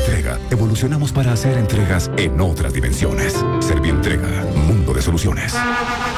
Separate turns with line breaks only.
Servientrega, evolucionamos para hacer entregas en otras dimensiones. Servientrega, mundo de soluciones.